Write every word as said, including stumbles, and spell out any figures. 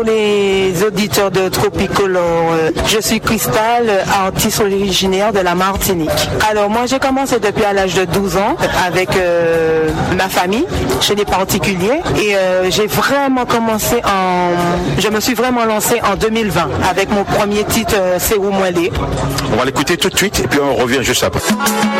Les auditeurs de Tropicolor, euh, je suis Cristal, artiste originaire de la Martinique. Alors moi j'ai commencé depuis à l'âge de douze ans avec euh, ma famille, chez les particuliers, et euh, j'ai vraiment commencé en... Je me suis vraiment lancée en deux mille vingt avec mon premier titre, euh, C'est où moi les. On va l'écouter tout de suite et puis on revient juste après.